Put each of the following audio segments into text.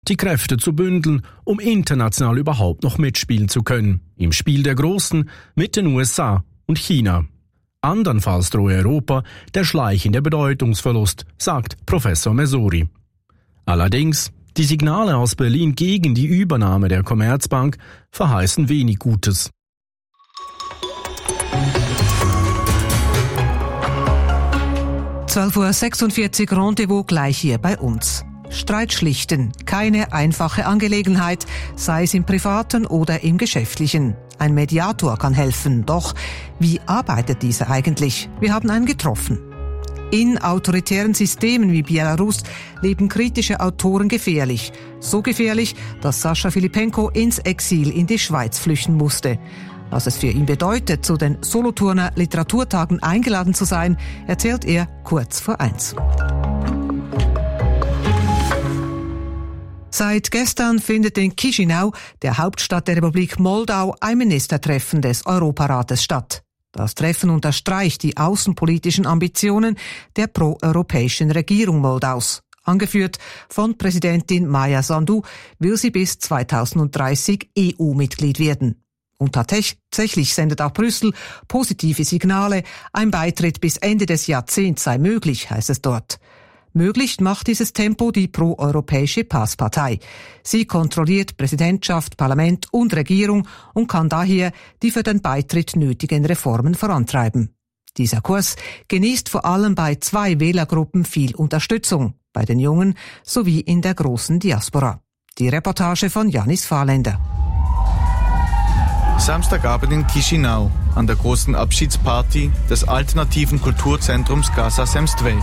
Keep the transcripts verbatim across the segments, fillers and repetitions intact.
die Kräfte zu bündeln, um international überhaupt noch mitspielen zu können. Im Spiel der Großen mit den U S A und China. Andernfalls drohe Europa der schleichende Bedeutungsverlust, sagt Professor Mesuri. Allerdings, die Signale aus Berlin gegen die Übernahme der Commerzbank verheißen wenig Gutes. zwölf Uhr sechsundvierzig Rendezvous gleich hier bei uns. Streit schlichten, keine einfache Angelegenheit, sei es im Privaten oder im Geschäftlichen. Ein Mediator kann helfen, doch wie arbeitet dieser eigentlich? Wir haben einen getroffen. In autoritären Systemen wie Belarus leben kritische Autoren gefährlich. So gefährlich, dass Sascha Filipenko ins Exil in die Schweiz flüchten musste. Was es für ihn bedeutet, zu den Solothurner Literaturtagen eingeladen zu sein, erzählt er kurz vor eins. Seit gestern findet in Chișinău, der Hauptstadt der Republik Moldau, ein Ministertreffen des Europarates statt. Das Treffen unterstreicht die außenpolitischen Ambitionen der pro-europäischen Regierung Moldaus. Angeführt von Präsidentin Maia Sandu will sie bis zweitausenddreißig E U-Mitglied werden. Und tatsächlich sendet auch Brüssel positive Signale. Ein Beitritt bis Ende des Jahrzehnts sei möglich, heißt es dort. Möglich macht dieses Tempo die pro-europäische PAS-Partei. Sie kontrolliert Präsidentschaft, Parlament und Regierung und kann daher die für den Beitritt nötigen Reformen vorantreiben. Dieser Kurs genießt vor allem bei zwei Wählergruppen viel Unterstützung, bei den Jungen sowie in der großen Diaspora. Die Reportage von Janis Fahrländer. Samstagabend in Chișinău, an der großen Abschiedsparty des alternativen Kulturzentrums Casa Semstvei.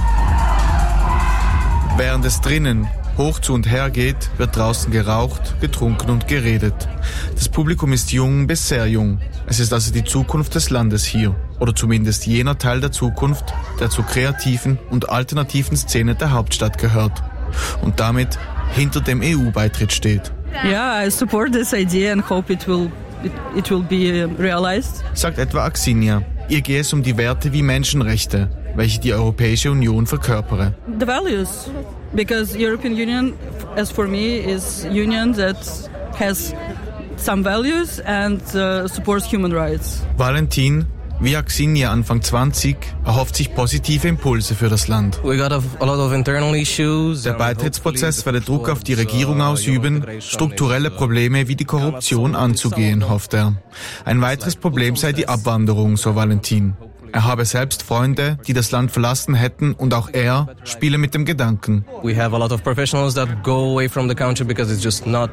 Während es drinnen hoch zu und her geht, wird draußen geraucht, getrunken und geredet. Das Publikum ist jung bis sehr jung. Es ist also die Zukunft des Landes hier. Oder zumindest jener Teil der Zukunft, der zur kreativen und alternativen Szene der Hauptstadt gehört. Und damit hinter dem E U-Beitritt steht. Yeah, I support this idea and hope it will It, it will be realized. Sagt etwa Axinia. Ihr gehe es um die Werte wie Menschenrechte, welche die Europäische Union verkörpere. The values, because European Union, as for me, is union that has some values and uh, supports human rights. Valentin, wie Axinia Anfang zwanzig, erhofft sich positive Impulse für das Land. We got a, a lot of internal issues. Der Beitrittsprozess werde Druck auf die Regierung ausüben, strukturelle Probleme wie die Korruption anzugehen, hofft er. Ein weiteres Problem sei die Abwanderung, so Valentin. Er habe selbst Freunde, die das Land verlassen hätten, und auch er spiele mit dem Gedanken. We have a lot of professionals that go away from the country because it's just not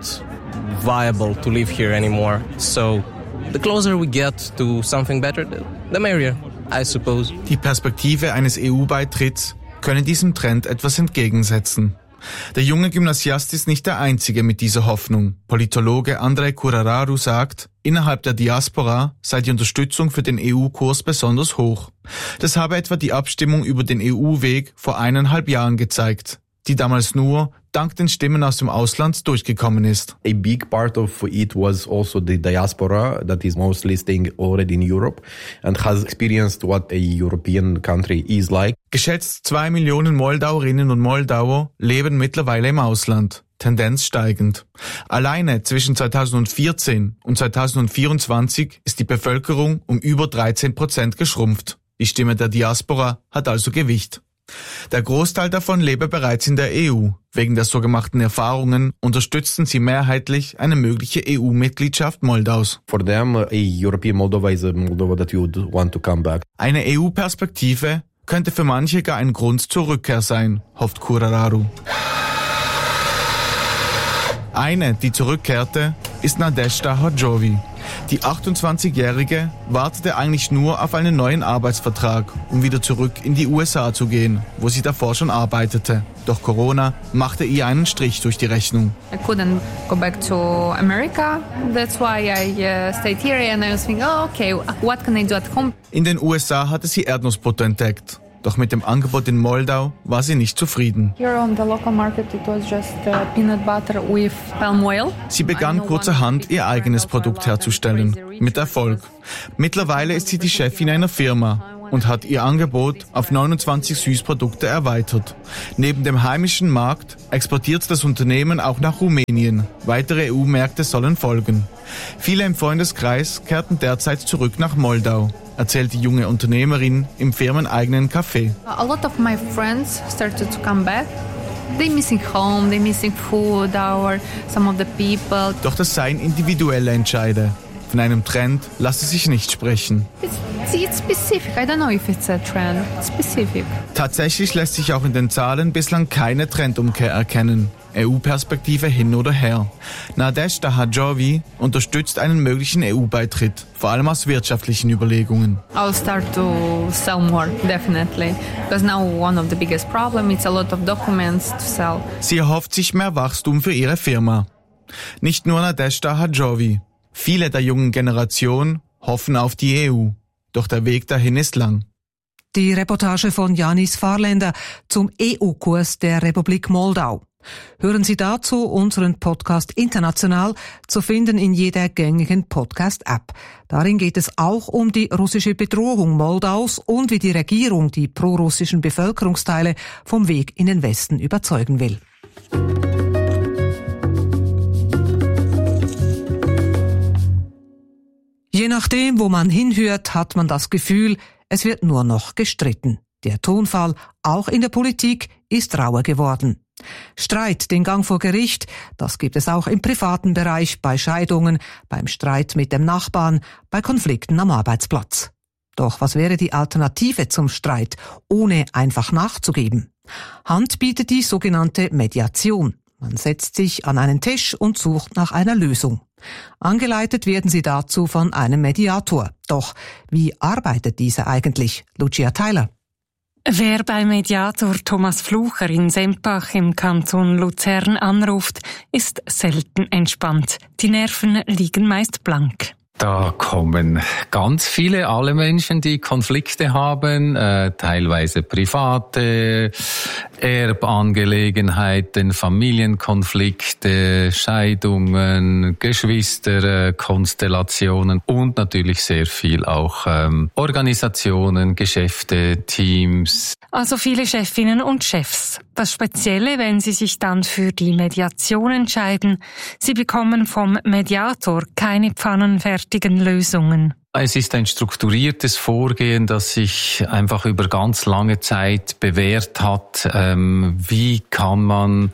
viable to live here anymore. So the closer we get to something better, the merrier, I suppose. Die Perspektive eines E U-Beitritts könne diesem Trend etwas entgegensetzen. Der junge Gymnasiast ist nicht der Einzige mit dieser Hoffnung. Politologe Andrei Curararu sagt, innerhalb der Diaspora sei die Unterstützung für den E U-Kurs besonders hoch. Das habe etwa die Abstimmung über den E U-Weg vor eineinhalb Jahren gezeigt, die damals nur dank den Stimmen aus dem Ausland durchgekommen ist. A big part of it was also the diaspora that is mostly staying already in Europe and has experienced what a European country is like. Geschätzt zwei Millionen Moldauerinnen und Moldauer leben mittlerweile im Ausland, Tendenz steigend. Alleine zwischen zweitausendvierzehn und zweitausendvierundzwanzig ist die Bevölkerung um über dreizehn Prozent geschrumpft. Die Stimme der Diaspora hat also Gewicht. Der Großteil davon lebe bereits in der E U. Wegen der so gemachten Erfahrungen unterstützten sie mehrheitlich eine mögliche E U-Mitgliedschaft Moldaus. For them, a European Moldova is a Moldova that you would want to come back. Eine E U-Perspektive könnte für manche gar ein Grund zur Rückkehr sein, hofft Curararu. Eine, die zurückkehrte, ist Nadezhda Hodjovi. Die achtundzwanzigjährige wartete eigentlich nur auf einen neuen Arbeitsvertrag, um wieder zurück in die U S A zu gehen, wo sie davor schon arbeitete. Doch Corona machte ihr einen Strich durch die Rechnung. I couldn't go back to America. That's why I uh, stayed here and I was thinking, oh, okay, what can I do at home? In den U S A hatte sie Erdnussbutter entdeckt. Doch mit dem Angebot in Moldau war sie nicht zufrieden. Here on the local market it was just uh, peanut butter with palm oil. Sie begann kurzerhand ihr eigenes Produkt herzustellen, mit Erfolg. Mittlerweile ist sie die Chefin einer Firma, und hat ihr Angebot auf neunundzwanzig Süßprodukte erweitert. Neben dem heimischen Markt exportiert das Unternehmen auch nach Rumänien. Weitere E U-Märkte sollen folgen. Viele im Freundeskreis kehrten derzeit zurück nach Moldau, erzählt die junge Unternehmerin im firmeneigenen Café. A lot of my friends started to come back. They missing home, they missing food, our some of the people. Doch das seien individuelle Entscheide. Von einem Trend lasse sich nicht sprechen. It's, it's specific. I don't know if it's a trend. It's specific. Tatsächlich lässt sich auch in den Zahlen bislang keine Trendumkehr erkennen. E U-Perspektive hin oder her. Nadezhda Hadjovi unterstützt einen möglichen E U-Beitritt, vor allem aus wirtschaftlichen Überlegungen. I'll start to sell more, definitely. Because now one of the biggest problems is a lot of documents to sell. Sie erhofft sich mehr Wachstum für ihre Firma. Nicht nur Nadezhda Hadjovi. Viele der jungen Generation hoffen auf die E U. Doch der Weg dahin ist lang. Die Reportage von Janis Fahrländer zum E U-Kurs der Republik Moldau. Hören Sie dazu unseren Podcast International, zu finden in jeder gängigen Podcast-App. Darin geht es auch um die russische Bedrohung Moldaus und wie die Regierung die prorussischen Bevölkerungsteile vom Weg in den Westen überzeugen will. Je nachdem, wo man hinhört, hat man das Gefühl, es wird nur noch gestritten. Der Tonfall, auch in der Politik, ist rauer geworden. Streit, den Gang vor Gericht, das gibt es auch im privaten Bereich, bei Scheidungen, beim Streit mit dem Nachbarn, bei Konflikten am Arbeitsplatz. Doch was wäre die Alternative zum Streit, ohne einfach nachzugeben? Hand bietet die sogenannte Mediation. Man setzt sich an einen Tisch und sucht nach einer Lösung. Angeleitet werden sie dazu von einem Mediator. Doch wie arbeitet dieser eigentlich? Lucia Tyler. Wer bei Mediator Thomas Flucher in Sempach im Kanton Luzern anruft, ist selten entspannt. Die Nerven liegen meist blank. Da kommen ganz viele, alle Menschen, die Konflikte haben, äh, teilweise private Erbangelegenheiten, Familienkonflikte, Scheidungen, Geschwisterkonstellationen und natürlich sehr viel auch ähm, Organisationen, Geschäfte, Teams. Also viele Chefinnen und Chefs. Das Spezielle, wenn sie sich dann für die Mediation entscheiden, sie bekommen vom Mediator keine pfannenfertigen Lösungen. Es ist ein strukturiertes Vorgehen, das sich einfach über ganz lange Zeit bewährt hat. Ähm, wie kann man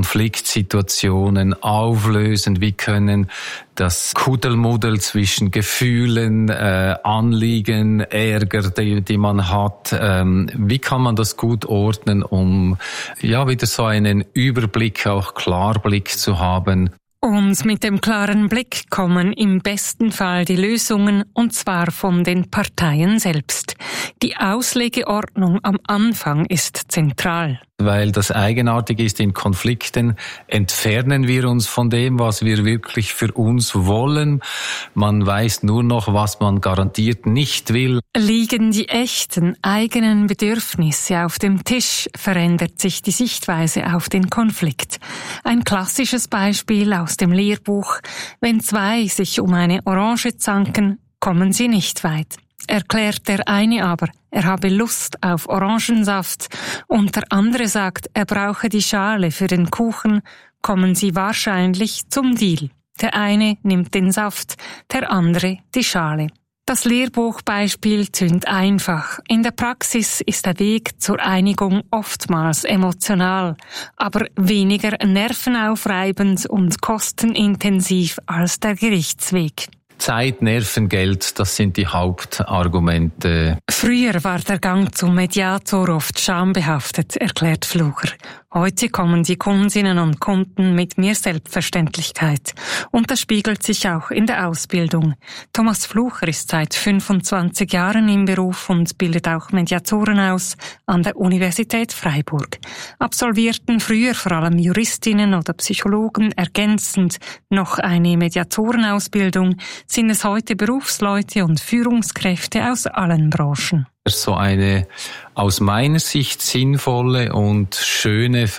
Konfliktsituationen auflösen? Wie können das Kuddelmuddel zwischen Gefühlen, äh, Anliegen, Ärger, die, die man hat, ähm, wie kann man das gut ordnen, um ja wieder so einen Überblick, auch Klarblick zu haben? Und mit dem klaren Blick kommen im besten Fall die Lösungen, und zwar von den Parteien selbst. Die Auslegeordnung am Anfang ist zentral. Weil das eigenartig ist, in Konflikten entfernen wir uns von dem, was wir wirklich für uns wollen. Man weiß nur noch, was man garantiert nicht will. Liegen die echten eigenen Bedürfnisse auf dem Tisch, verändert sich die Sichtweise auf den Konflikt. Ein klassisches Beispiel aus dem Lehrbuch: Wenn zwei sich um eine Orange zanken, kommen sie nicht weit. Erklärt der eine aber, er habe Lust auf Orangensaft, und der andere sagt, er brauche die Schale für den Kuchen, kommen sie wahrscheinlich zum Deal. Der eine nimmt den Saft, der andere die Schale. Das Lehrbuchbeispiel tönt einfach. In der Praxis ist der Weg zur Einigung oftmals emotional, aber weniger nervenaufreibend und kostenintensiv als der Gerichtsweg. Zeit, Nerven, Geld, das sind die Hauptargumente. Früher war der Gang zum Mediator oft schambehaftet, erklärt Flucher. Heute kommen die Kundinnen und Kunden mit mehr Selbstverständlichkeit. Und das spiegelt sich auch in der Ausbildung. Thomas Flucher ist seit fünfundzwanzig Jahren im Beruf und bildet auch Mediatoren aus an der Universität Freiburg. Absolvierten früher vor allem Juristinnen oder Psychologen ergänzend noch eine Mediatorenausbildung, sind es heute Berufsleute und Führungskräfte aus allen Branchen. So eine aus meiner Sicht sinnvolle und schöne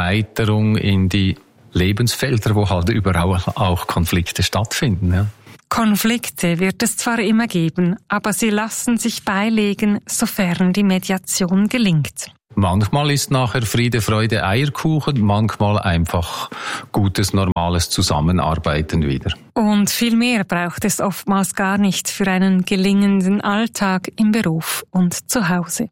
Verbreiterung in die Lebensfelder, wo halt überall auch Konflikte stattfinden. Ja. Konflikte wird es zwar immer geben, aber sie lassen sich beilegen, sofern die Mediation gelingt. Manchmal ist nachher Friede, Freude, Eierkuchen, manchmal einfach gutes, normales Zusammenarbeiten wieder. Und viel mehr braucht es oftmals gar nicht für einen gelingenden Alltag im Beruf und zu Hause.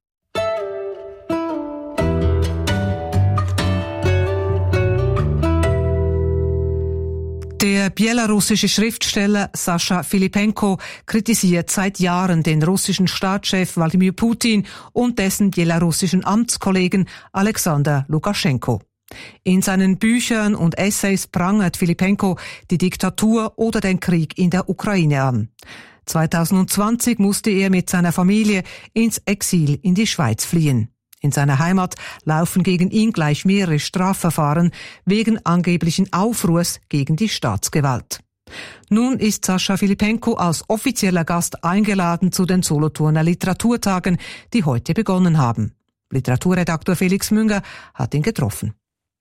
Der belarussische Schriftsteller Sascha Filipenko kritisiert seit Jahren den russischen Staatschef Wladimir Putin und dessen belarussischen Amtskollegen Alexander Lukaschenko. In seinen Büchern und Essays prangert Filipenko die Diktatur oder den Krieg in der Ukraine an. zwanzig zwanzig musste er mit seiner Familie ins Exil in die Schweiz fliehen. In seiner Heimat laufen gegen ihn gleich mehrere Strafverfahren wegen angeblichen Aufruhrs gegen die Staatsgewalt. Nun ist Sascha Filipenko als offizieller Gast eingeladen zu den Solothurner Literaturtagen, die heute begonnen haben. Literaturredaktor Felix Münger hat ihn getroffen.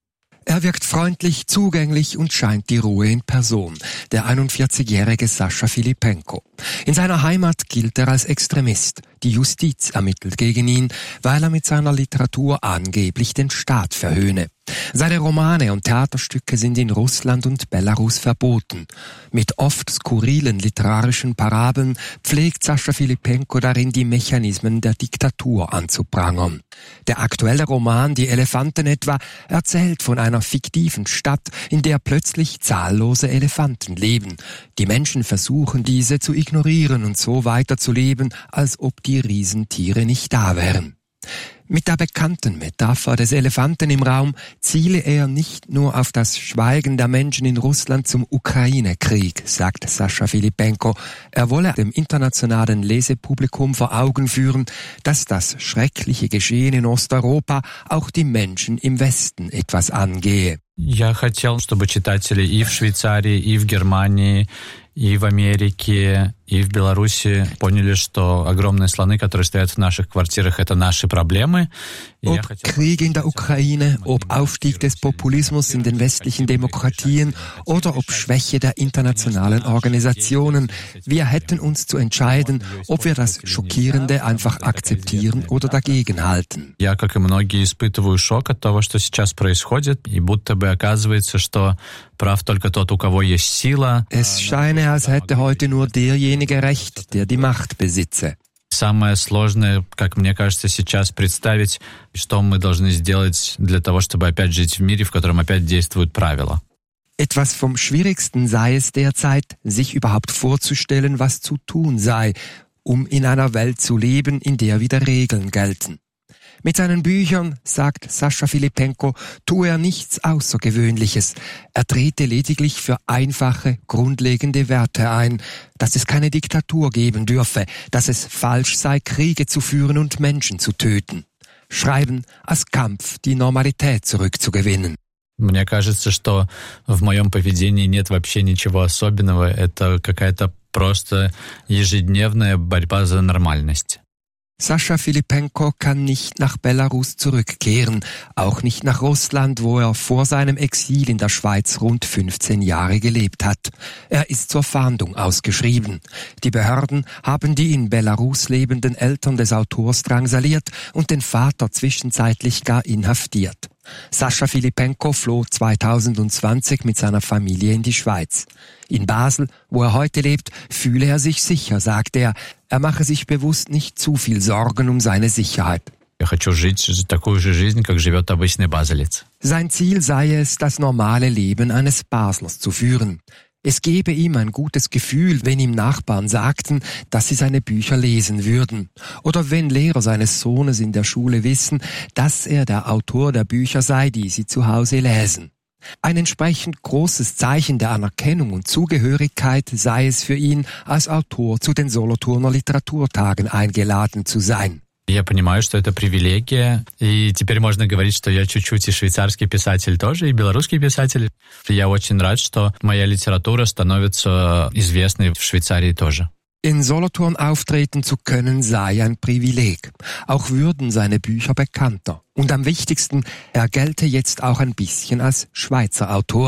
Er wirkt freundlich, zugänglich und scheint die Ruhe in Person, der einundvierzigjährige Sascha Filipenko. In seiner Heimat gilt er als Extremist. Die Justiz ermittelt gegen ihn, weil er mit seiner Literatur angeblich den Staat verhöhne. Seine Romane und Theaterstücke sind in Russland und Belarus verboten. Mit oft skurrilen literarischen Parabeln pflegt Sascha Filipenko darin, die Mechanismen der Diktatur anzuprangern. Der aktuelle Roman Die Elefanten etwa erzählt von einer fiktiven Stadt, in der plötzlich zahllose Elefanten leben. Die Menschen versuchen, diese zu ignorieren und so weiterzuleben, als ob die Riesentiere nicht da wären. Mit der bekannten Metapher des Elefanten im Raum ziele er nicht nur auf das Schweigen der Menschen in Russland zum Ukraine-Krieg, sagt Sascha Filipenko. Er wolle dem internationalen Lesepublikum vor Augen führen, dass das schreckliche Geschehen in Osteuropa auch die Menschen im Westen etwas angehe. Я хотел, чтобы читатели и в Швейцарии, и в Германии, и в Америке, и в Беларуси поняли, что огромные слоны, которые стоят в наших квартирах, это наши проблемы. Ob Krieg in der Ukraine, ob Aufstieg des Populismus in den westlichen Demokratien oder ob Schwäche der internationalen Organisationen, wir hätten uns zu entscheiden, ob wir das Schockierende einfach akzeptieren oder dagegen halten. Я, как и многие, испытываю шок от того, что сейчас происходит, и будто бы оказывается, что прав только тот, у кого есть сила. Es scheine, als hätte heute nur derjenige Recht, der die Macht besitze. Самое сложное, как мне кажется, сейчас представить, что мы должны сделать для того, чтобы опять жить в мире, в котором опять действуют правила. Etwas vom Schwierigsten sei es derzeit, sich überhaupt vorzustellen, was zu tun sei, um in einer Welt zu leben, in der wieder Regeln gelten. Mit seinen Büchern, sagt Sascha Filipenko, tue er nichts Außergewöhnliches. Er trete lediglich für einfache, grundlegende Werte ein, dass es keine Diktatur geben dürfe, dass es falsch sei, Kriege zu führen und Menschen zu töten. Schreiben als Kampf, die Normalität zurückzugewinnen. Мне кажется, что в моем поведении нет вообще ничего особенного. Это какая-то просто ежедневная борьба за нормальность. Sascha Filipenko kann nicht nach Belarus zurückkehren, auch nicht nach Russland, wo er vor seinem Exil in der Schweiz rund fünfzehn Jahre gelebt hat. Er ist zur Fahndung ausgeschrieben. Die Behörden haben die in Belarus lebenden Eltern des Autors drangsaliert und den Vater zwischenzeitlich gar inhaftiert. Sascha Filipenko floh zwanzig zwanzig mit seiner Familie in die Schweiz. In Basel, wo er heute lebt, fühle er sich sicher, sagt er. Er mache sich bewusst nicht zu viel Sorgen um seine Sicherheit. Я хочу жить такую же жизнь, как живет обычный базелец. Sein Ziel sei es, das normale Leben eines Baslers zu führen. Es gebe ihm ein gutes Gefühl, wenn ihm Nachbarn sagten, dass sie seine Bücher lesen würden. Oder wenn Lehrer seines Sohnes in der Schule wissen, dass er der Autor der Bücher sei, die sie zu Hause lesen. Ein entsprechend großes Zeichen der Anerkennung und Zugehörigkeit sei es für ihn, als Autor zu den Solothurner Literaturtagen eingeladen zu sein. Я понимаю, что это привилегия, и теперь можно говорить, что я чуть-чуть и швейцарский писатель тоже, и белорусский писатель. Я очень рад, что моя литература становится известной в Швейцарии тоже. In Solothurn auftreten zu können, sei ein Privileg. Auch würden seine Bücher bekannter. Und am wichtigsten, er gelte jetzt auch ein bisschen als Schweizer Autor.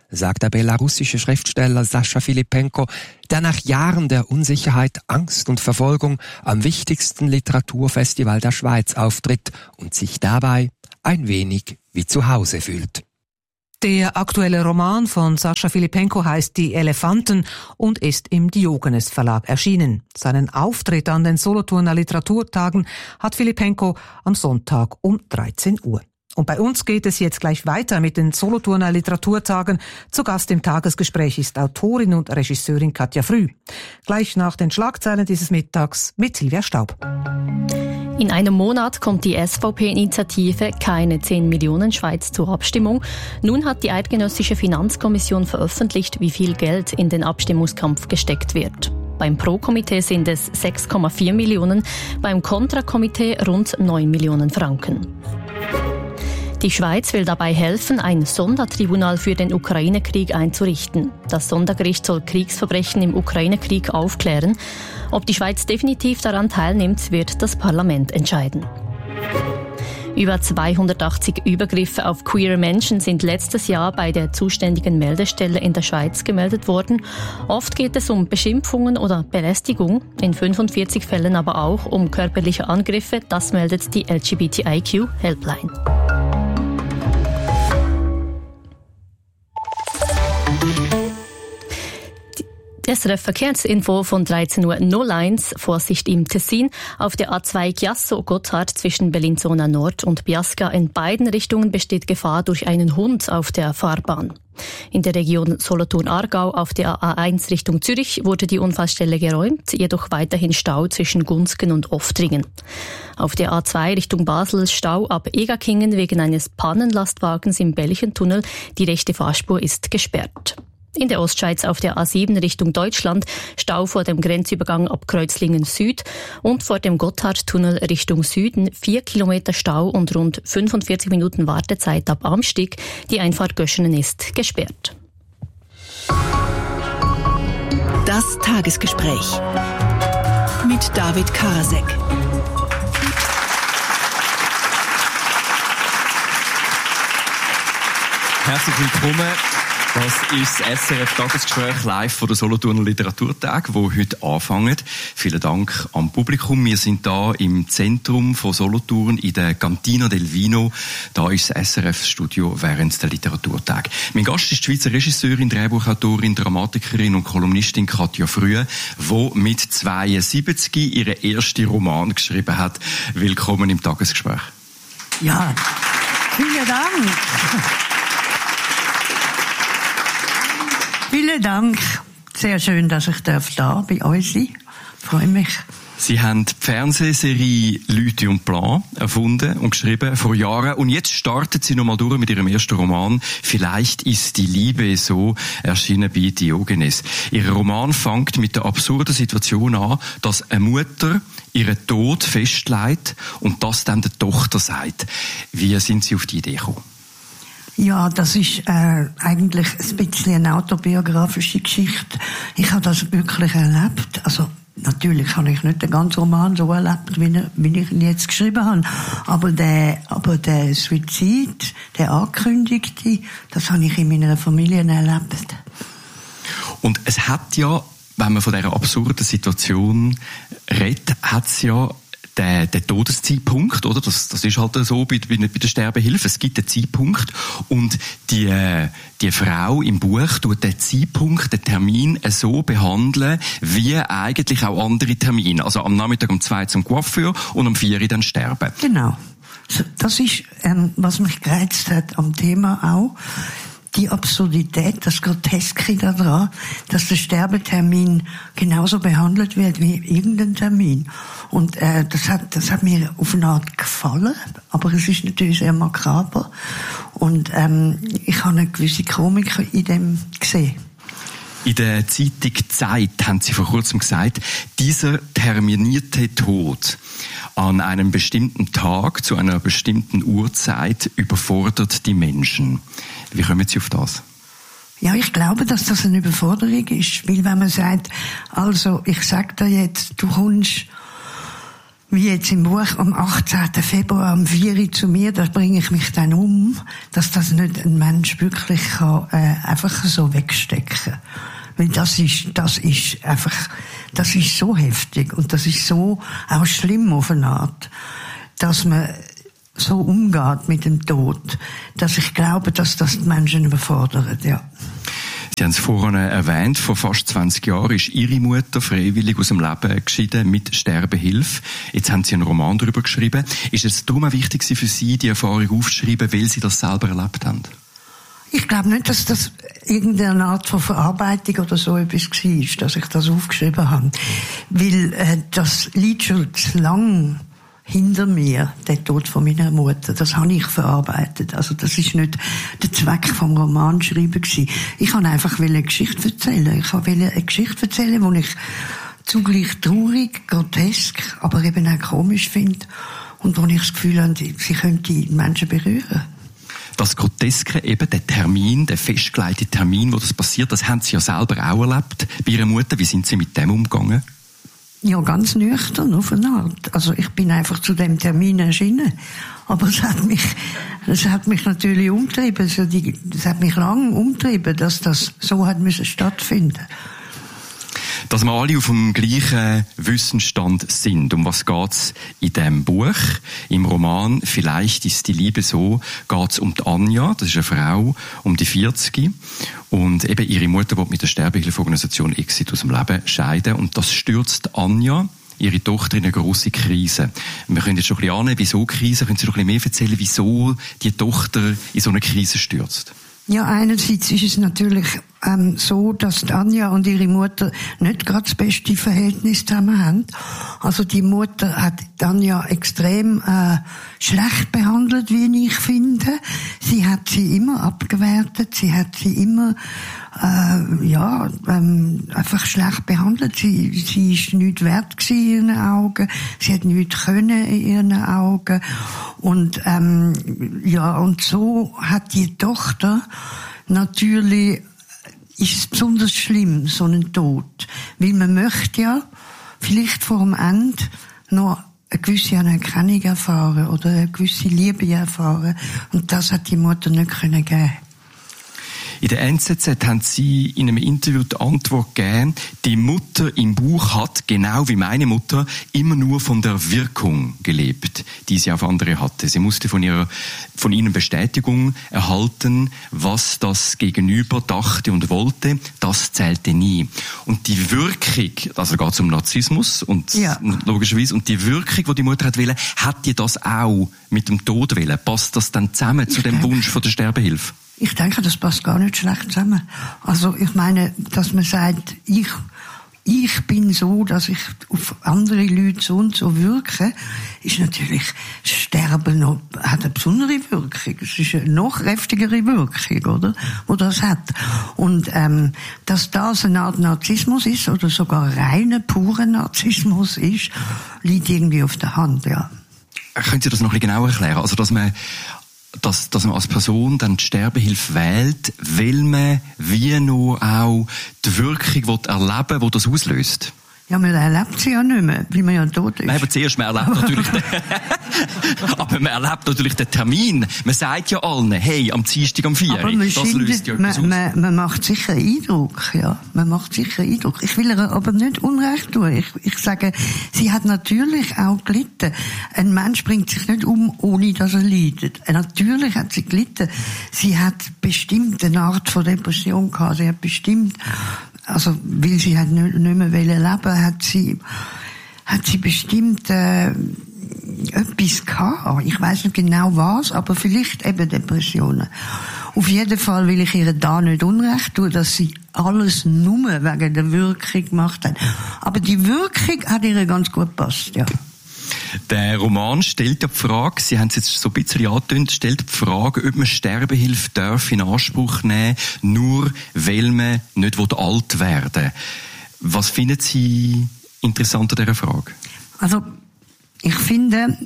sagt der belarussische Schriftsteller Sascha Filipenko, der nach Jahren der Unsicherheit, Angst und Verfolgung am wichtigsten Literaturfestival der Schweiz auftritt und sich dabei ein wenig wie zu Hause fühlt. Der aktuelle Roman von Sascha Filipenko heißt Die Elefanten und ist im Diogenes Verlag erschienen. Seinen Auftritt an den Solothurner Literaturtagen hat Filipenko am Sonntag um dreizehn Uhr. Und bei uns geht es jetzt gleich weiter mit den Solothurner Literaturtagen. Zu Gast im Tagesgespräch ist Autorin und Regisseurin Katja Früh. Gleich nach den Schlagzeilen dieses Mittags mit Silvia Staub. In einem Monat kommt die S V P-Initiative Keine zehn Millionen Schweiz zur Abstimmung. Nun hat die Eidgenössische Finanzkommission veröffentlicht, wie viel Geld in den Abstimmungskampf gesteckt wird. Beim Pro-Komitee sind es sechs Komma vier Millionen, beim Kontra-Komitee rund neun Millionen Franken. Die Schweiz will dabei helfen, ein Sondertribunal für den Ukraine-Krieg einzurichten. Das Sondergericht soll Kriegsverbrechen im Ukraine-Krieg aufklären. Ob die Schweiz definitiv daran teilnimmt, wird das Parlament entscheiden. Über zweihundertachtzig Übergriffe auf queere Menschen sind letztes Jahr bei der zuständigen Meldestelle in der Schweiz gemeldet worden. Oft geht es um Beschimpfungen oder Belästigung, in fünfundvierzig Fällen aber auch um körperliche Angriffe. Das meldet die L G B T I Q Helpline. S R F Verkehrsinfo von dreizehn Uhr null eins, Vorsicht im Tessin. Auf der A zwei Chiasso-Gotthard zwischen Bellinzona Nord und Biasca in beiden Richtungen besteht Gefahr durch einen Hund auf der Fahrbahn. In der Region Solothurn-Aargau auf der A eins Richtung Zürich wurde die Unfallstelle geräumt, jedoch weiterhin Stau zwischen Gunzgen und Oftringen. Auf der A zwei Richtung Basel Stau ab Egakingen wegen eines Pannenlastwagens im Belchentunnel. Die rechte Fahrspur ist gesperrt. In der Ostschweiz auf der A sieben Richtung Deutschland Stau vor dem Grenzübergang ab Kreuzlingen Süd und vor dem Gotthardtunnel Richtung Süden vier Kilometer Stau und rund fünfundvierzig Minuten Wartezeit ab Amstig. Die Einfahrt Göschenen ist gesperrt. Das Tagesgespräch mit David Karasek. Herzlich willkommen. Das ist das S R F-Tagesgespräch live von der Solothurner Literaturtag, wo heute anfangen. Vielen Dank am Publikum. Wir sind da im Zentrum von Solothurn in der Cantina del Vino. Da ist das S R F-Studio während der Literaturtag. Mein Gast ist die Schweizer Regisseurin, Drehbuchautorin, Dramatikerin und Kolumnistin Katja Früh, die mit zweiundsiebzig ihren ersten Roman geschrieben hat. Willkommen im Tagesgespräch. Ja, vielen Dank. Vielen Dank. Sehr schön, dass ich da bei euch sein darf. Ich freue mich. Sie haben die Fernsehserie Leute und Plan erfunden und geschrieben vor Jahren. Und jetzt startet Sie nochmal durch mit Ihrem ersten Roman. Vielleicht ist die Liebe so, erschienen bei Diogenes. Ihr Roman fängt mit der absurden Situation an, dass eine Mutter ihren Tod festlegt und das dann der Tochter sagt. Wie sind Sie auf die Idee gekommen? Ja, das ist äh, eigentlich ein bisschen eine autobiografische Geschichte. Ich habe das wirklich erlebt. Also natürlich habe ich nicht den ganzen Roman so erlebt, wie, wie ich ihn jetzt geschrieben habe. Aber der, aber der Suizid, der angekündigte, das habe ich in meiner Familie erlebt. Und es hat ja, wenn man von dieser absurden Situation redet, hat es ja Der, der Todeszeitpunkt, oder? Das, das ist halt so bei, bei, bei der Sterbehilfe. Es gibt einen Zeitpunkt und die, die Frau im Buch tut den Zeitpunkt, den Termin so behandeln, wie eigentlich auch andere Termine. Also am Nachmittag um zwei zum Coiffeur und um vier dann sterben. Genau. Das ist, ähm, was mich gereizt hat am Thema auch. Die Absurdität, das Groteske daran, dass der Sterbetermin genauso behandelt wird wie irgendein Termin. Und äh, das hat das hat mir auf eine Art gefallen, aber es ist natürlich sehr makaber. Und ähm, ich habe eine gewisse Komik in dem gesehen. In der Zeitung Zeit haben Sie vor kurzem gesagt, dieser terminierte Tod an einem bestimmten Tag zu einer bestimmten Uhrzeit überfordert die Menschen. Wie kommen Sie auf das? Ja, ich glaube, dass das eine Überforderung ist, weil wenn man sagt, also ich sag dir jetzt, du kommst wie jetzt im Buch am achtzehnten Februar um vier Uhr zu mir, da bringe ich mich dann um, dass das nicht ein Mensch wirklich kann, äh, einfach so wegstecken. Weil das ist, das ist einfach, das ist so heftig und das ist so auch schlimm auf eine Art, dass man so umgeht mit dem Tod, dass ich glaube, dass das die Menschen überfordert, ja. Sie haben es vorhin erwähnt, vor fast zwanzig Jahren ist Ihre Mutter freiwillig aus dem Leben geschieden mit Sterbehilfe. Jetzt haben Sie einen Roman darüber geschrieben. Ist es darum auch wichtig für Sie, die Erfahrung aufzuschreiben, weil Sie das selber erlebt haben? Ich glaube nicht, dass das irgendeine Art von Verarbeitung oder so etwas war, dass ich das aufgeschrieben habe. Weil äh, das liegt schon zu lang hinter mir, der Tod von meiner Mutter. Das habe ich verarbeitet. Also das ist nicht der Zweck vom Romanschreiben gewesen. Ich wollte einfach eine Geschichte erzählen. Ich wollte eine Geschichte erzählen, die ich zugleich traurig, grotesk, aber eben auch komisch finde und wo ich das Gefühl habe, sie könnte die Menschen berühren. Das Groteske, eben der Termin, der festgelegte Termin, wo das passiert, das haben Sie ja selber auch erlebt bei Ihrer Mutter. Wie sind Sie mit dem umgegangen? Ja, ganz nüchtern auf eine Art. Also ich bin einfach zu dem Termin erschienen. Aber es hat mich, es hat mich natürlich umgetrieben. Also die, es hat mich lange umgetrieben, dass das so hat müssen stattfinden. Dass wir alle auf dem gleichen Wissensstand sind. Um was geht's in diesem Buch? Im Roman «Vielleicht ist die Liebe so» geht's um die Anja, das ist eine Frau, um die vierzig. Und eben ihre Mutter will mit der Sterbehilfeorganisation Exit aus dem Leben scheiden. Und das stürzt Anja, ihre Tochter, in eine grosse Krise. Wir können jetzt schon ein bisschen annehmen, wieso Krise? Können Sie noch ein bisschen mehr erzählen, wieso die Tochter in so eine Krise stürzt? Ja, einerseits ist es natürlich ähm, so, dass die Anja und ihre Mutter nicht gerade das beste Verhältnis zusammen haben. Also die Mutter hat die Anja extrem äh, schlecht behandelt, wie ich finde. Sie hat sie immer abgewertet, sie hat sie immer äh, ja ähm, einfach schlecht behandelt. Sie, sie ist nichts wert gewesen in ihren Augen, sie hat nichts können in ihren Augen. Und ähm, ja, und so hat die Tochter natürlich, ist es besonders schlimm, so ein Tod. Weil man möchte ja vielleicht vor dem Ende noch eine gewisse Anerkennung erfahren oder eine gewisse Liebe erfahren. Und das hat die Mutter nicht können geben. In der N Z Z haben Sie in einem Interview die Antwort gegeben, die Mutter im Buch hat, genau wie meine Mutter, immer nur von der Wirkung gelebt, die sie auf andere hatte. Sie musste von ihrer, von ihnen Bestätigung erhalten, was das Gegenüber dachte und wollte, das zählte nie. Und die Wirkung, also geht es um Narzissmus und ja. logischerweise, und die Wirkung, die die Mutter hat wollen, hat die das auch mit dem Tod wollen? Passt das dann zusammen zu dem Wunsch von der Sterbehilfe? Ich denke, das passt gar nicht schlecht zusammen. Also ich meine, dass man sagt, ich, ich bin so, dass ich auf andere Leute so und so wirke, ist natürlich, Sterben noch, hat eine besondere Wirkung. Es ist eine noch kräftigere Wirkung, oder? Wo das hat. Und ähm, dass das eine Art Narzissmus ist, oder sogar reiner, purer Narzissmus ist, liegt irgendwie auf der Hand, ja. Können Sie das noch ein bisschen genauer erklären? Also, dass man Dass, dass man als Person dann die Sterbehilfe wählt, weil man wie noch auch die Wirkung erleben will, die das auslöst. Ja, man erlebt sie ja nicht mehr, weil man ja tot ist. Nein, aber zuerst, man erlebt natürlich den, aber man erlebt natürlich den Termin. Man sagt ja allen, hey, am Dienstag am vier Uhr, das findet, löst ja etwas man, aus. Man, man macht sicher Eindruck, ja. Man macht sicher Eindruck. Ich will ihr aber nicht Unrecht tun. Ich, ich sage, sie hat natürlich auch gelitten. Ein Mensch bringt sich nicht um, ohne dass er leidet. Natürlich hat sie gelitten. Sie hat bestimmt eine Art von Depression gehabt. Sie hat bestimmt, also, weil sie hat nicht, nicht mehr leben wollte, hat sie, hat sie bestimmt, äh, etwas gehabt. Ich weiss nicht genau was, aber vielleicht eben Depressionen. Auf jeden Fall will ich ihr da nicht Unrecht tun, dass sie alles nur wegen der Wirkung gemacht hat. Aber die Wirkung hat ihr ganz gut gepasst, ja. Der Roman stellt ja die Frage, Sie haben es jetzt so ein bisschen angetönt, stellt die Frage, ob man Sterbehilfe darf in Anspruch nehmen, nur weil man nicht alt werden will. Was finden Sie interessant an dieser Frage? Also, ich finde,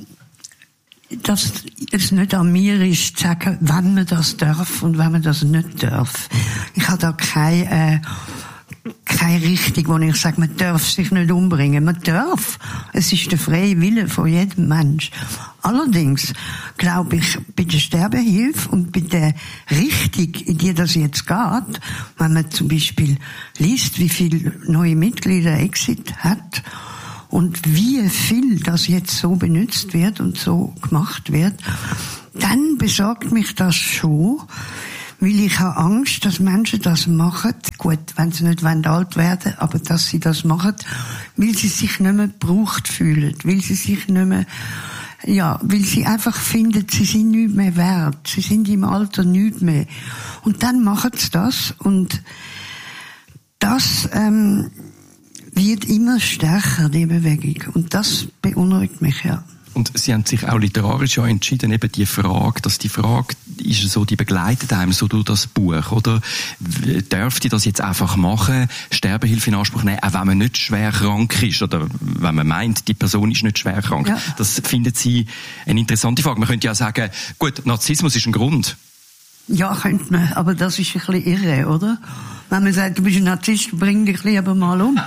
dass es nicht an mir ist, zu sagen, wann man das darf und wann man das nicht darf. Ich habe da keine, äh, keine Richtung, wo ich sage, man darf sich nicht umbringen. Man darf. Es ist der freie Wille von jedem Mensch. Allerdings glaube ich, bei der Sterbehilfe und bei der Richtung, in die das jetzt geht, wenn man zum Beispiel liest, wie viele neue Mitglieder Exit hat und wie viel das jetzt so benutzt wird und so gemacht wird, dann besorgt mich das schon, weil ich habe Angst, dass Menschen das machen, gut, wenn sie nicht alt werden, aber dass sie das machen, weil sie sich nicht mehr gebraucht fühlen, weil sie sich nicht mehr, ja, weil sie einfach finden, sie sind nicht mehr wert, sie sind im Alter nicht mehr. Und dann machen sie das und das ähm, wird immer stärker, die Bewegung. Und das beunruhigt mich, ja. Und Sie haben sich auch literarisch ja entschieden, eben die Frage, dass die Frage ist so, die begleitet einem so durch das Buch, oder? Dürfte das jetzt einfach machen, Sterbehilfe in Anspruch nehmen, auch wenn man nicht schwer krank ist, oder wenn man meint, die Person ist nicht schwer krank? Ja. Das finden Sie eine interessante Frage. Man könnte ja sagen, gut, Narzissmus ist ein Grund. Ja, könnte man, aber das ist ein bisschen irre, oder? Wenn man sagt, du bist ein Narzisst, bring dich lieber mal um.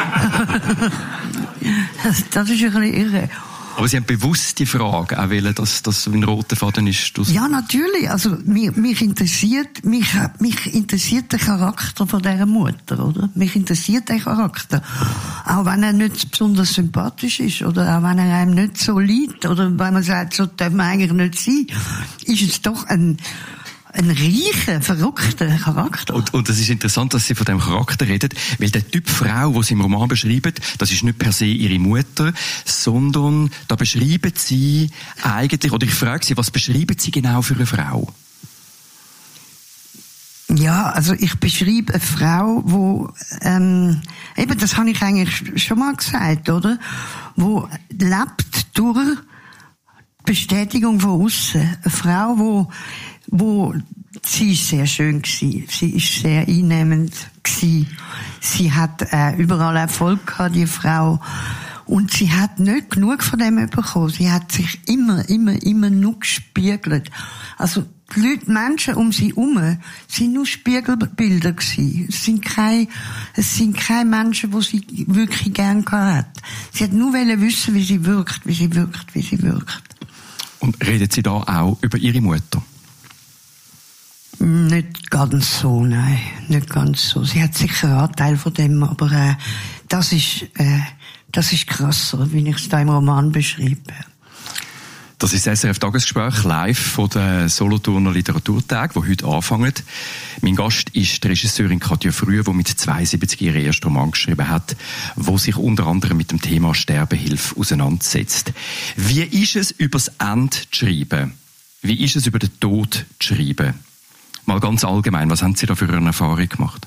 das, das ist ein bisschen irre. Aber Sie haben bewusst die Frage auch wollen, dass das so ein roter Faden ist. Ja, natürlich. Also, mich, mich interessiert, mich, mich interessiert der Charakter von dieser Mutter, oder? Mich interessiert der Charakter. Auch wenn er nicht besonders sympathisch ist, oder auch wenn er einem nicht so liegt, oder wenn man sagt, so darf man eigentlich nicht sein, ist es doch ein, ein reicher, verrückter Charakter. Und, und es ist interessant, dass Sie von dem Charakter reden, weil der Typ Frau, den Sie im Roman beschreiben, das ist nicht per se Ihre Mutter, sondern da beschreiben Sie eigentlich, oder ich frage Sie, was beschreiben Sie genau für eine Frau? Ja, also ich beschreibe eine Frau, wo ähm, eben, das habe ich eigentlich schon mal gesagt, oder? Wo lebt durch Bestätigung von außen. Eine Frau, wo wo sie ist sehr schön gsi, sie ist sehr einnehmend gsi, sie hat äh, überall Erfolg gehabt, die Frau, und sie hat nicht genug von dem bekommen, sie hat sich immer, immer, immer nur gespiegelt. Also die Leute, Menschen um sie herum, sind nur Spiegelbilder gsi. Es sind keine, es sind keine Menschen, die sie wirklich gern gehabt hat. Sie hat nur wollen wissen, wie sie wirkt, wie sie wirkt, wie sie wirkt. Und redet Sie da auch über Ihre Mutter? Nicht ganz so, nein, nicht ganz so. Sie hat sicher einen Anteil von dem, aber äh, das ist äh, das ist krasser, wie ich es da im Roman beschreibe. Das ist das S R F-Tagesgespräch live von den Solothurner Literaturtagen, die heute anfangen. Mein Gast ist die Regisseurin Katja Frühe, die mit zweiundsiebzig ihren ersten Roman geschrieben hat, wo sich unter anderem mit dem Thema Sterbehilfe auseinandersetzt. Wie ist es, über das Ende zu schreiben? Wie ist es, über den Tod zu schreiben? Mal ganz allgemein, was haben Sie da für eine Erfahrung gemacht?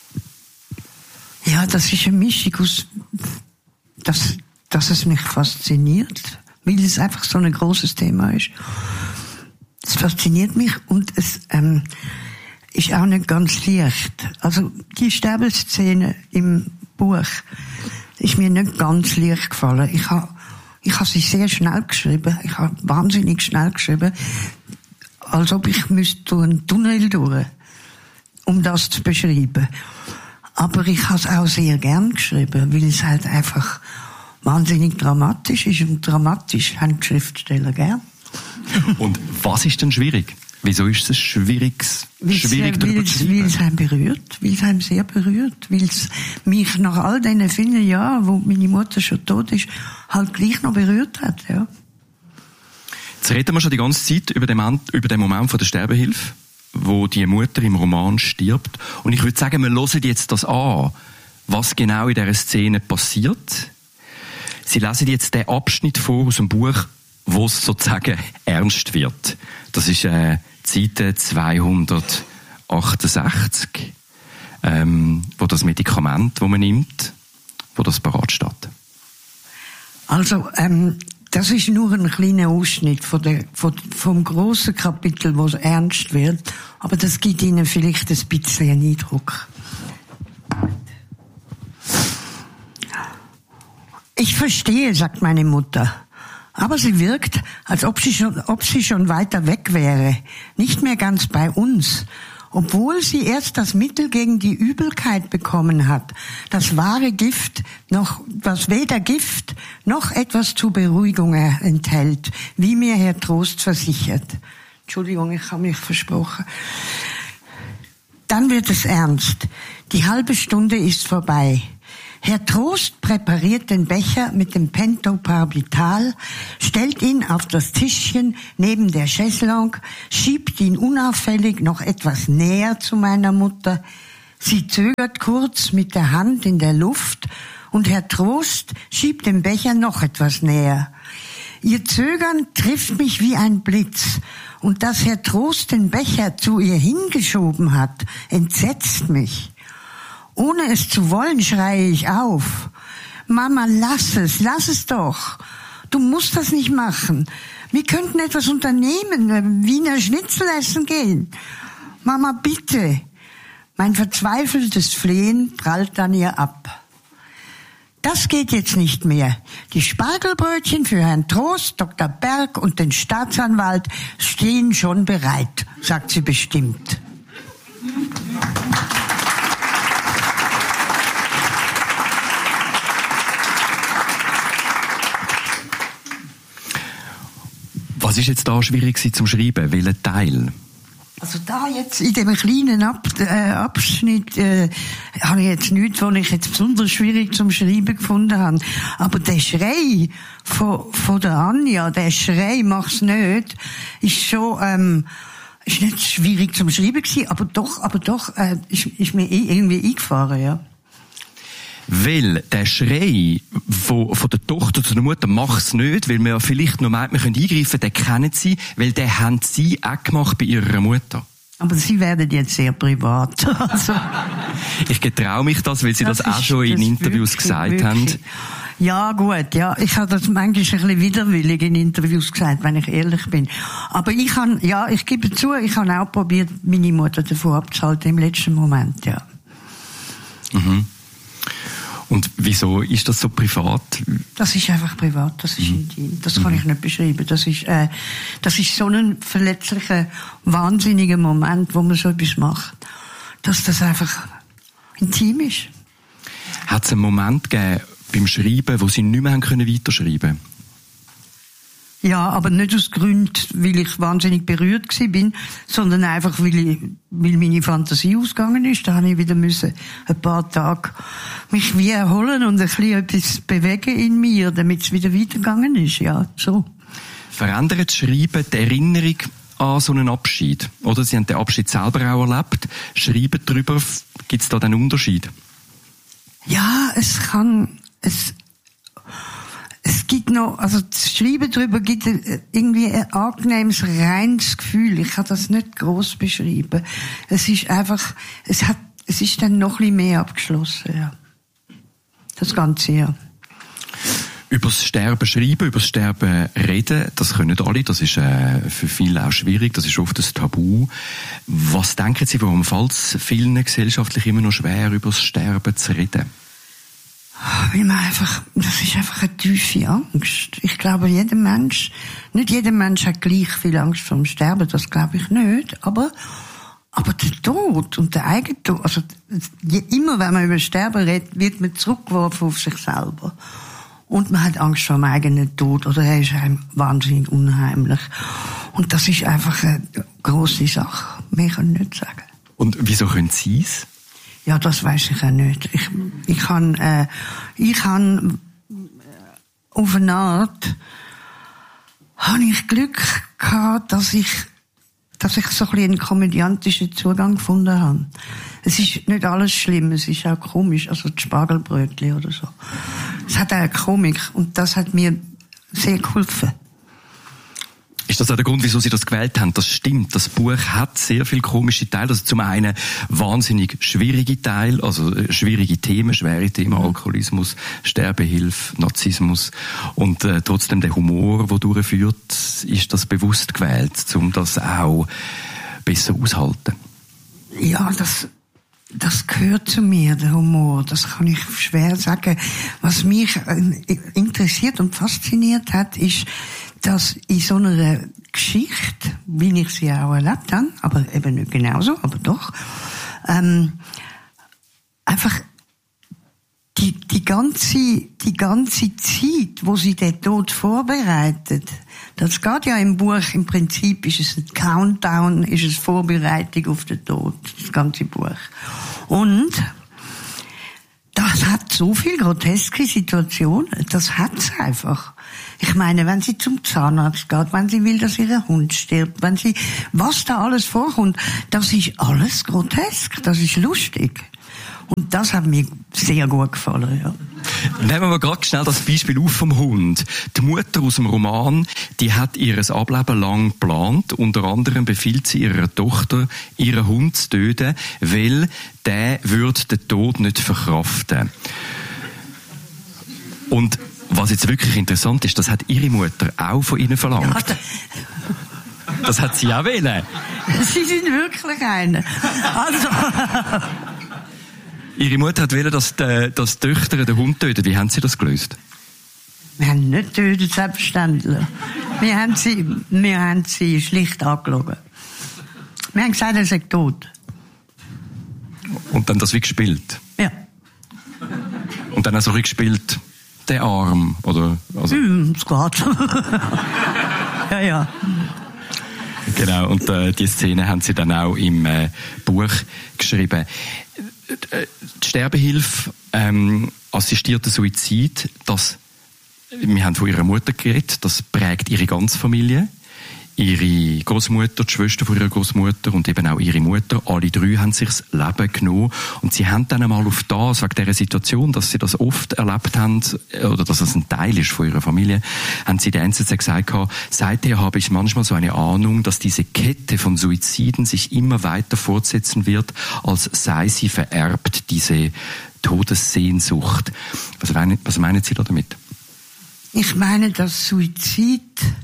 Ja, das ist eine Mischung aus, dass, dass es mich fasziniert, weil es einfach so ein grosses Thema ist. Es fasziniert mich und es ähm, ist auch nicht ganz leicht. Also die Sterbeszene im Buch ist mir nicht ganz leicht gefallen. Ich habe ich habe sie sehr schnell geschrieben. Ich habe wahnsinnig schnell geschrieben. Als ob ich müsste durch einen Tunnel durch, um das zu beschreiben. Aber ich habe es auch sehr gern geschrieben, weil es halt einfach wahnsinnig dramatisch ist. Und dramatisch haben die Schriftsteller gern. Und was ist denn schwierig? Wieso ist es schwierig, schwierig darüber zu schreiben? Weil es einem berührt, weil es einem sehr berührt, weil es mich nach all diesen vielen Jahren, wo meine Mutter schon tot ist, halt gleich noch berührt hat, ja. Jetzt reden wir schon die ganze Zeit über den, über den Moment von der Sterbehilfe, wo die Mutter im Roman stirbt. Und ich würde sagen, wir hören jetzt das an, was genau in dieser Szene passiert. Sie lesen jetzt den Abschnitt vor aus dem Buch, wo es sozusagen ernst wird. Das ist äh, Seite zweihundertachtundsechzig, ähm, wo das Medikament, das man nimmt, wo das parat steht. Also, ähm, das ist nur ein kleiner Ausschnitt von der, von, vom grossen Kapitel, wo es ernst wird. Aber das gibt Ihnen vielleicht ein bisschen einen Eindruck. Ich verstehe, sagt meine Mutter. Aber sie wirkt, als ob sie schon, ob sie schon weiter weg wäre. Nicht mehr ganz bei uns. obwohl sie erst das Mittel gegen die Übelkeit bekommen hat, das wahre Gift noch, was weder Gift noch etwas zur Beruhigung enthält, wie mir Herr Trost versichert. Entschuldigung, ich habe mich versprochen. Dann wird es ernst. Die halbe Stunde ist vorbei. Herr Trost präpariert den Becher mit dem Pentobarbital, stellt ihn auf das Tischchen neben der Chaiselongue, schiebt ihn unauffällig noch etwas näher zu meiner Mutter. Sie zögert kurz mit der Hand in der Luft und Herr Trost schiebt den Becher noch etwas näher. Ihr Zögern trifft mich wie ein Blitz und dass Herr Trost den Becher zu ihr hingeschoben hat, entsetzt mich. Ohne es zu wollen, schreie ich auf. Mama, lass es, lass es doch. Du musst das nicht machen. Wir könnten etwas unternehmen, Wiener Schnitzel essen gehen. Mama, bitte. Mein verzweifeltes Flehen prallt dann ihr ab. Das geht jetzt nicht mehr. Die Spargelbrötchen für Herrn Trost, Doktor Berg und den Staatsanwalt stehen schon bereit, sagt sie bestimmt. Was ist jetzt da schwierig zum Schreiben? Welcher Teil? Also da jetzt in dem kleinen Ab, äh, Abschnitt äh, habe ich jetzt nichts, was ich jetzt besonders schwierig zum Schreiben gefunden habe. Aber der Schrei von, von der Anja, der Schrei «Mach's nicht», ist schon ähm, ist nicht schwierig zum Schreiben gewesen, aber doch, aber doch äh, ist, ist mir irgendwie eingefahren, ja. Weil der Schrei von, von der Tochter zu der Mutter «Mach's nicht», weil man ja vielleicht noch meint, wir können eingreifen, den kennen sie, weil den haben sie auch gemacht bei ihrer Mutter. Aber sie werden jetzt sehr privat. Also. Ich getraue mich das, weil sie das, das auch ist, schon in Interviews wirklich, gesagt wirklich. haben. Ja, gut, ja. Ich habe das manchmal ein bisschen widerwillig in Interviews gesagt, wenn ich ehrlich bin. Aber ich kann, ja, ich gebe zu, ich habe auch probiert, meine Mutter davon abzuhalten im letzten Moment, ja. Mhm. Und wieso ist das so privat? Das ist einfach privat, das ist mhm. intim. Das kann mhm. ich nicht beschreiben. Das ist, äh, das ist so ein verletzlicher, wahnsinniger Moment, wo man so etwas macht, dass das einfach intim ist. Hat es einen Moment gegeben beim Schreiben, wo Sie nicht mehr haben können weiterschreiben können? Ja, aber nicht aus Gründen, weil ich wahnsinnig berührt gewesen bin, sondern einfach, weil, ich, weil meine Fantasie ausgegangen ist. Da habe ich wieder müssen ein paar Tage mich wie erholen und ein bisschen etwas bewegen in mir, damit es wieder weitergegangen ist. Ja, so. Verändert das Schreiben die Erinnerung an so einen Abschied? Oder Sie haben den Abschied selber auch erlebt. Schreiben darüber, gibt es da einen Unterschied? Ja, es kann, es, Es gibt noch, also das Schreiben darüber gibt irgendwie ein angenehmes, reines Gefühl. Ich kann das nicht gross beschreiben. Es ist einfach, es hat, es ist dann noch ein bisschen mehr abgeschlossen, ja. Das Ganze, ja. Über das Sterben schreiben, über das Sterben reden, das können nicht alle, das ist äh, für viele auch schwierig, das ist oft ein Tabu. Was denken Sie, warum fällt es vielen gesellschaftlich immer noch schwer, über das Sterben zu reden? Weil man einfach, das ist einfach eine tiefe Angst. Ich glaube, jeder Mensch, nicht jeder Mensch hat gleich viel Angst vor dem Sterben, das glaube ich nicht, aber, aber der Tod und der eigene Tod, also, immer wenn man über Sterben redet, wird man zurückgeworfen auf sich selber. Und man hat Angst vor dem eigenen Tod, oder er ist einem wahnsinnig unheimlich. Und das ist einfach eine grosse Sache. Mehr kann ich nicht sagen. Und wieso können Sie es? Ja, das weiß ich auch nicht. Ich, ich kann, äh, ich kann, äh, auf eine Art, habe ich Glück gehabt, dass ich, dass ich so ein bisschen einen komödiantischen Zugang gefunden habe. Es ist nicht alles schlimm, es ist auch komisch, also die Spargelbrötchen oder so. Es hat auch eine Komik und das hat mir sehr geholfen. Ist das auch der Grund, wieso Sie das gewählt haben? Das stimmt. Das Buch hat sehr viele komische Teile. Also zum einen wahnsinnig schwierige Teile, also schwierige Themen, schwere Themen, Alkoholismus, Sterbehilfe, Narzissmus. Und äh, trotzdem der Humor, der durchführt, ist das bewusst gewählt, um das auch besser auszuhalten? Ja, das, das gehört zu mir, der Humor. Das kann ich schwer sagen. Was mich interessiert und fasziniert hat, ist, dass in so einer Geschichte, wie ich sie auch erlebt habe, aber eben nicht genauso, aber doch, ähm, einfach die, die ganze, die ganze Zeit, wo sie den Tod vorbereitet, das geht ja im Buch, im Prinzip ist es ein Countdown, ist es Vorbereitung auf den Tod, das ganze Buch. Und das hat so viele groteske Situationen, das hat's einfach. Ich meine, wenn sie zum Zahnarzt geht, wenn sie will, dass ihr Hund stirbt, wenn sie, was da alles vorkommt, das ist alles grotesk, das ist lustig. Und das hat mir sehr gut gefallen, ja. Nehmen wir gerade schnell das Beispiel auf vom Hund. Die Mutter aus dem Roman, die hat ihr Ableben lang geplant. Unter anderem befiehlt sie ihrer Tochter, ihren Hund zu töten, weil der würde den Tod nicht verkraften. Und was jetzt wirklich interessant ist, das hat ihre Mutter auch von ihnen verlangt. Ja, das hat sie auch wollen. Sie sind wirklich eine. Also... Ihre Mutter hat wollen, dass die, dass die Töchter den Hund töten. Wie haben Sie das gelöst? Wir haben nicht getötet, selbstverständlich. Wir haben sie, wir haben sie schlicht angelogen. Wir haben gesagt, er sei tot. Und dann das wie gespielt? Ja. Und dann auch so gespielt, der Arm, oder? Also. Mm, es geht. Ja, ja. Genau, und äh, die Szene haben Sie dann auch im äh, Buch geschrieben. Die Sterbehilfe, ähm, assistierter Suizid, das, wir haben von ihrer Mutter geredet, das prägt ihre ganze Familie. Ihre Großmutter, die Schwester von ihrer Großmutter und eben auch ihre Mutter, alle drei haben sich das Leben genommen. Und sie haben dann einmal auf das, wegen dieser Situation, dass sie das oft erlebt haben, oder dass es ein Teil ist von ihrer Familie, haben sie der N Z Z gesagt, seither habe ich manchmal so eine Ahnung, dass diese Kette von Suiziden sich immer weiter fortsetzen wird, als sei sie vererbt, diese Todessehnsucht. Was meinen, was meinen Sie da damit? Ich meine, dass Suizid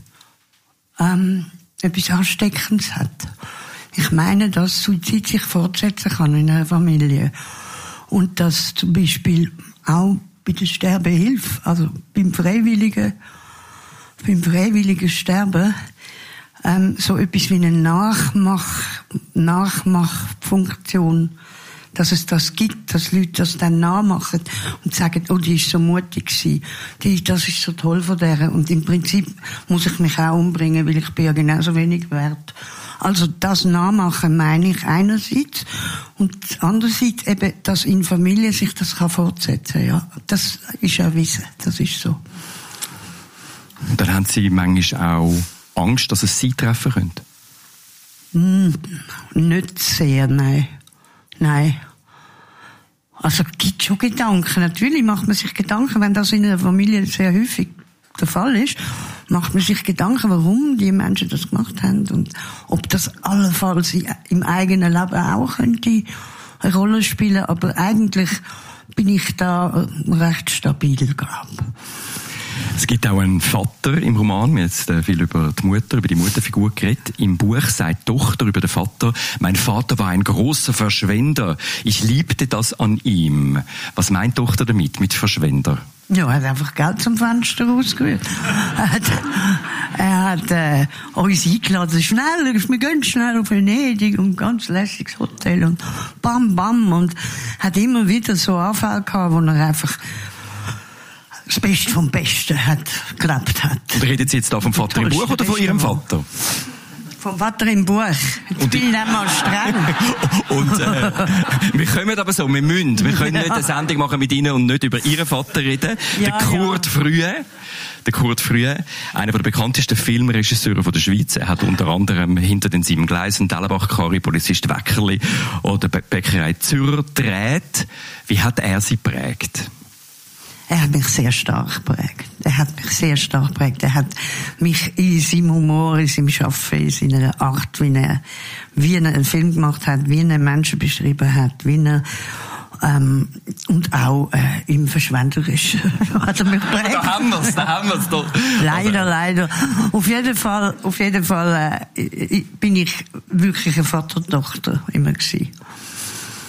Ähm, etwas Ansteckendes hat. Ich meine, dass Suizid sich fortsetzen kann in einer Familie. Und dass zum Beispiel auch bei der Sterbehilfe, also beim freiwilligen, beim freiwilligen Sterben, ähm, so etwas wie eine Nachmach, Nachmachfunktion, dass es das gibt, dass Leute das dann nachmachen und sagen, oh, die ist so mutig gewesen, die, das ist so toll von der. Und im Prinzip muss ich mich auch umbringen, weil ich bin ja genauso wenig wert. Also das Nachmachen meine ich einerseits und andererseits eben, dass in Familie sich das kann fortsetzen, ja. Das ist ja Wissen, das ist so. Und dann haben Sie manchmal auch Angst, dass es Sie treffen könnte? Hm, nicht sehr, nein. Nein. Also, es gibt schon Gedanken. Natürlich macht man sich Gedanken, wenn das in einer Familie sehr häufig der Fall ist, macht man sich Gedanken, warum die Menschen das gemacht haben und ob das allenfalls im eigenen Leben auch könnte eine Rolle spielen. Aber eigentlich bin ich da recht stabil, glaube ich. Es gibt auch einen Vater im Roman, wir haben jetzt viel über die Mutter, über die Mutterfigur geredet. Im Buch sagt die Tochter über den Vater, mein Vater war ein großer Verschwender. Ich liebte das an ihm. Was meint die Tochter damit, mit Verschwender? Ja, er hat einfach Geld zum Fenster rausgerührt. Er hat, er hat äh, uns eingeladen, schnell, wir gehen schnell auf Venedig und ein ganz lässiges Hotel und bam, bam. Und hat immer wieder so Anfälle gehabt, wo er einfach das Beste vom Besten hat, gelebt hat. Und redet Sie jetzt da vom Vater im Buch oder von Ihrem Vater? Vom Vater im Buch. Jetzt und bin ich nicht mal streng. Und äh, wir kommen aber so, wir müssen. Wir können nicht eine Sendung machen mit Ihnen und nicht über Ihren Vater reden. Ja, der Kurt ja. Frühe. Der Kurt Frühe, einer der bekanntesten Filmregisseure der Schweiz. Er hat unter anderem hinter den sieben Gleisen, Dellenbach, Kari, Polizist Weckerli oder Bä- Bäckerei Zürcher gedreht. Wie hat er Sie geprägt? Er hat mich sehr stark geprägt. Er hat mich sehr stark geprägt. Er hat mich in seinem Humor, in seinem Schaffen, in seiner Art, wie er, wie er einen Film gemacht hat, wie er Menschen beschrieben hat, wie er, ähm, und auch, äh, im Verschwenderischen hat er mich geprägt. Da haben wir's, da haben wir's doch. Leider, leider. Auf jeden Fall, auf jeden Fall, äh, bin ich wirklich eine Vater-Tochter immer gewesen.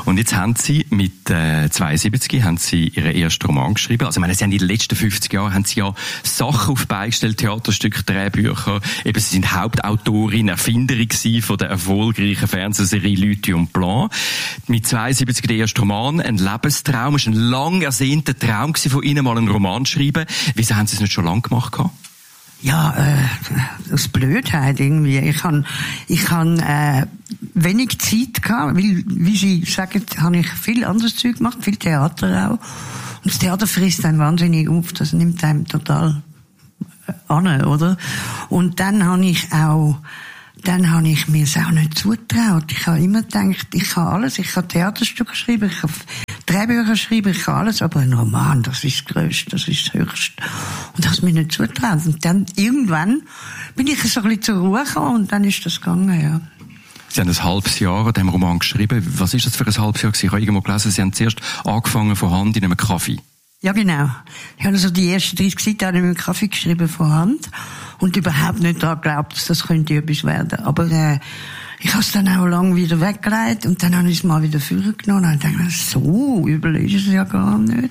Und jetzt haben Sie mit äh, zweiundsiebzig haben Sie Ihren ersten Roman geschrieben. Also ich meine, Sie haben in den letzten fünfzig Jahren haben Sie ja Sachen auf Beine gestellt, Theaterstücke, Drehbücher. Eben, Sie sind Hauptautorin, Erfinderin gewesen von der erfolgreichen Fernsehserie Lithium Blanc. Mit zweiundsiebzig der erste Roman, ein Lebenstraum, ist ein lang ersehnter Traum gewesen von Ihnen, mal einen Roman zu schreiben. Wieso haben Sie es nicht schon lange gemacht gehabt? Ja, äh, das Blödheit irgendwie. Ich han, ich han äh, wenig Zeit gehabt, weil, wie Sie sagen, habe ich viel anderes Zeug gemacht, viel Theater auch. Und das Theater frisst einen wahnsinnig auf, das nimmt einem total an, oder? Und dann habe ich auch, dann habe ich mir es auch nicht zugetraut. Ich habe immer gedacht, ich kann alles, ich kann Theaterstücke schreiben, ich kann Drehbücher schreiben, ich kann alles, aber ein Roman, das ist das Größte, das ist das Höchste. Und das habe ich mir nicht zugetraut. Und dann, irgendwann, bin ich so ein bisschen zur Ruhe gekommen und dann ist das gegangen, ja. Sie haben ein halbes Jahr an diesem Roman geschrieben. Was ist das für ein halbes Jahr gewesen? Ich habe irgendwo gelesen, Sie haben zuerst angefangen von Hand in einem Kaffee. Ja, genau. Ich habe also die ersten dreißig Seiten mit einem Kaffee geschrieben von Hand und überhaupt nicht daran geglaubt, dass das könnte etwas werden. Aber äh, ich habe es dann auch lange wieder weggelegt und dann habe ich es mal wieder vorgenommen und dachte, so übel ist es ja gar nicht.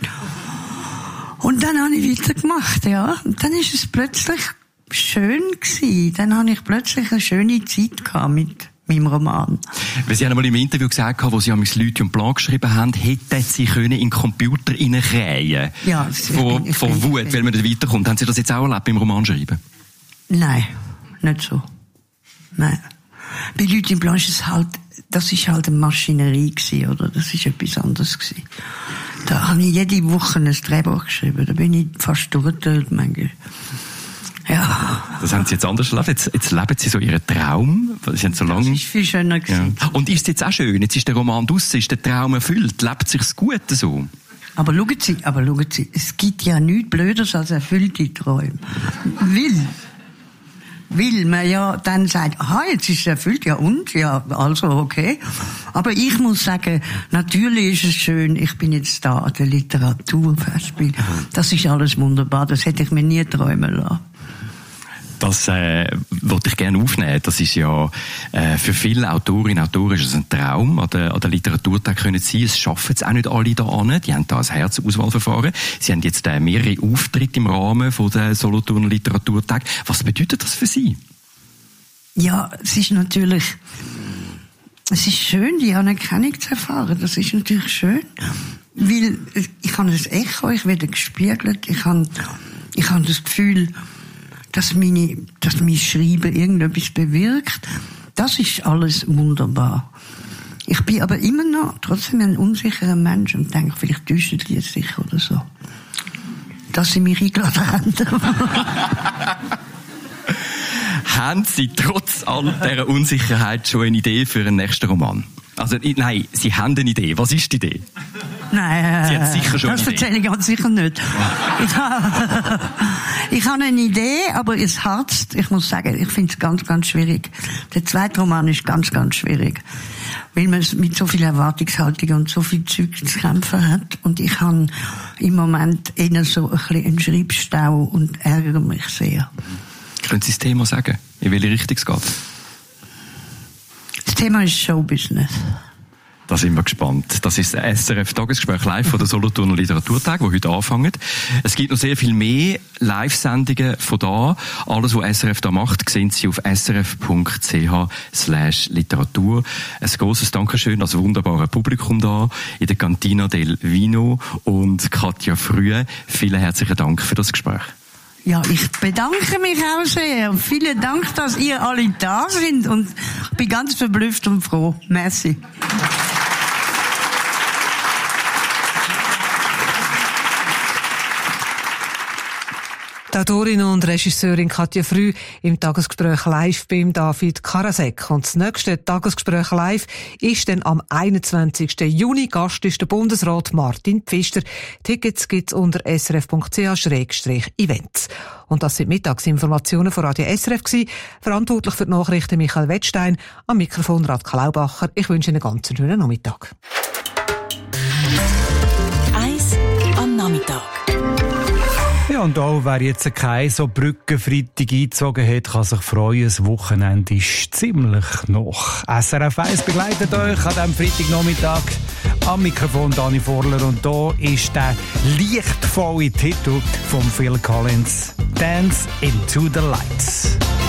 Und dann habe ich weitergemacht, ja. Und dann ist es plötzlich schön gewesen. Dann habe ich plötzlich eine schöne Zeit gehabt mit meinem Roman. Weil Sie haben einmal im Interview gesagt, wo Sie am Lithium Blanc geschrieben haben, hätten Sie können in den Computer reinkrähen. Ja, Vor, vor Wut, weil man nicht weiterkommt. Haben Sie das jetzt auch erlebt beim Roman schreiben? Nein, nicht so. Nein. Bei Lithium Blanc ist es halt, das ist halt eine Maschinerie gewesen, oder? Das ist etwas anderes gewesen. Da habe ich jede Woche ein Drehbuch geschrieben. Da bin ich fast durchgedreht, manchmal. Ja. Das haben Sie jetzt anders erlebt. Jetzt, jetzt leben Sie so Ihren Traum. Sie haben so lange... Das ist viel schöner gewesen. Ja. Und ist es jetzt auch schön? Jetzt ist der Roman draussen, ist der Traum erfüllt? Lebt sich's gut so? Aber schauen Sie, aber schauen Sie, es gibt ja nichts Blöderes als erfüllte Träume. Will. Weil man ja dann sagt, aha, jetzt ist es erfüllt, ja und? Ja, also okay. Aber ich muss sagen, natürlich ist es schön, ich bin jetzt da an der Literaturfestspiel. Das ist alles wunderbar, das hätte ich mir nie träumen lassen. Das äh, wollte ich gerne aufnehmen. Das ist ja äh, für viele Autorinnen und Autoren ist es ein Traum, an der, an der Literaturtag können sie. Es schaffen es auch nicht alle da an. Die haben da ein Herzauswahlverfahren. Sie haben jetzt äh, mehrere Auftritte im Rahmen von der Solothurner Literaturtag. Was bedeutet das für Sie? Ja, es ist natürlich, es ist schön, die Anerkennung zu erfahren. Das ist natürlich schön, weil ich habe ein Echo, ich werde gespiegelt, ich habe, ich habe das Gefühl, dass meine, dass mein Schreiben irgendetwas bewirkt. Das ist alles wunderbar. Ich bin aber immer noch trotzdem ein unsicherer Mensch und denke, vielleicht täuschen die jetzt sich oder so. Dass sie mich eingeladen haben. Haben Sie trotz all dieser Unsicherheit schon eine Idee für einen nächsten Roman? Also, nein, Sie haben eine Idee. Was ist die Idee? Nein, Sie haben sicher schon das eine erzähle ich ganz sicher nicht. Ich habe, ich habe eine Idee, aber es harzt. Ich muss sagen, ich finde es ganz, ganz schwierig. Der zweite Roman ist ganz, ganz schwierig. Weil man mit so viel Erwartungshaltung und so viel Zeug zu kämpfen hat. Und ich habe im Moment eher so ein bisschen einen Schreibstau und ärgere mich sehr. Können Sie das Thema sagen? In welche Richtung es geht? Das Thema ist Showbusiness. Da sind wir gespannt. Das ist das S R F-Tagesgespräch live von der Solothurner Literaturtag, die heute anfangen. Es gibt noch sehr viel mehr Live-Sendungen von da. Alles, was S R F da macht, sehen Sie auf srf.ch slash Literatur. Ein grosses Dankeschön als wunderbare Publikum da in der Cantina del Vino und Katja Frühe. Vielen herzlichen Dank für das Gespräch. Ja, ich bedanke mich auch sehr. Vielen Dank, dass ihr alle da sind und ich bin ganz verblüfft und froh. Merci. Die Autorin und Regisseurin Katja Früh im Tagesgespräch live beim David Karasek. Und das nächste Tagesgespräch live ist dann am einundzwanzigsten Juni. Gast ist der Bundesrat Martin Pfister. Tickets gibt's unter srf.ch schrägstrich events. Und das sind Mittagsinformationen von Radio S R F gewesen. Verantwortlich für die Nachrichten Michael Wettstein. Am Mikrofon Radka Laubacher. Ich wünsche Ihnen einen ganz schönen Nachmittag. Eis am Nachmittag. Ja, und auch wer jetzt keine so Brückenfreitag eingezogen hat, kann sich freuen. Das Wochenende ist ziemlich noch. S R F eins begleitet euch an diesem Freitagnachmittag Am Mikrofon Dani Vorler und da ist der lichtvolle Titel von Phil Collins, Dance into the Lights.